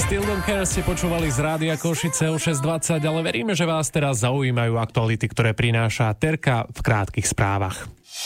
Still Don't Care ste počúvali z Rádia Košice o 6:20, ale veríme, že vás teraz zaujímajú aktuality, ktoré prináša Terka v krátkych správach.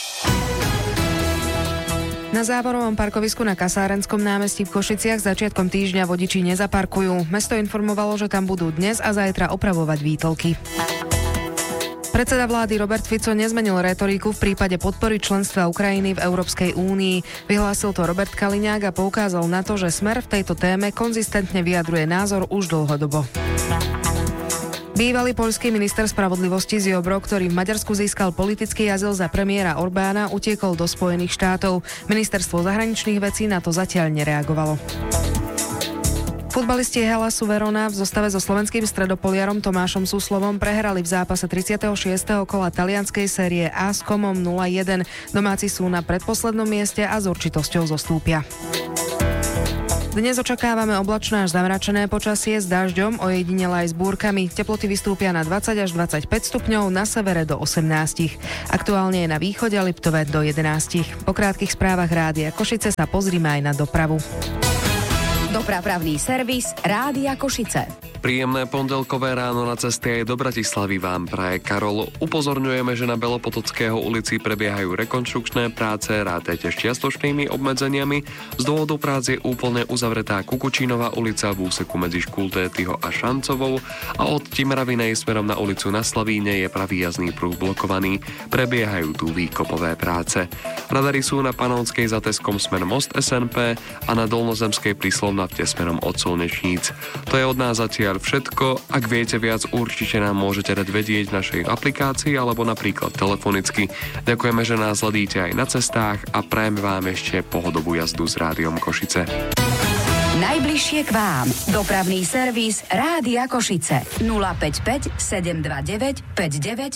Na Závorovom parkovisku na Kasárenskom námestí v Košiciach začiatkom týždňa vodiči nezaparkujú. Mesto informovalo, že tam budú dnes a zajtra opravovať výtolky. Predseda vlády Robert Fico nezmenil retoriku v prípade podpory členstva Ukrajiny v Európskej únii. Vyhlásil to Robert Kaliňák a poukázal na to, že Smer v tejto téme konzistentne vyjadruje názor už dlhodobo. Bývalý poľský minister spravodlivosti Ziobro, ktorý v Maďarsku získal politický azyl za premiéra Orbána, utiekol do Spojených štátov. Ministerstvo zahraničných vecí na to zatiaľ nereagovalo. Futbalisti Helasu Verona v zostave so slovenským stredopoliarom Tomášom Suslovom prehrali v zápase 36. kola talianskej série A s Komom 0-1. Domáci sú na predposlednom mieste a s určitosťou zostúpia. Dnes očakávame oblačné až zamračené počasie s dažďom, ojedinele aj s búrkami. Teploty vystúpia na 20 až 25 stupňov, na severe do 18. Aktuálne je na východe Liptové do 11. Po krátkych správach Rádia Košice sa pozrime aj na dopravu. Dopravný servis Rádia Košice. Príjemné pondelkové ráno na ceste aj do Bratislavy vám praje Karol. Upozorňujeme, že na Belopotockého ulici prebiehajú rekonštrukčné práce, rátajte s čiastočnými obmedzeniami. Z dôvodu prác je úplne uzavretá Kukučínová ulica v úseku medzi Škultétyho a Šancovou a od Timravinej smerom na ulicu na Slavíne je pravý jazdný pruh blokovaný. Prebiehajú tu výkopové práce. Radary sú na Panonskej za Teskom smerom Most SNP a na Dolnozemskej pri Slovnafte smerom od Slnečníc. To je od nás zatiaľ všetko. Ak viete viac, určite nám môžete dať vedieť v našej aplikácii alebo napríklad telefonicky. Ďakujeme, že nás sledíte aj na cestách a prajeme vám ešte pohodovú jazdu s Rádiom Košice. Najbližšie k vám. Dopravný servis Rádia Košice 055 729 59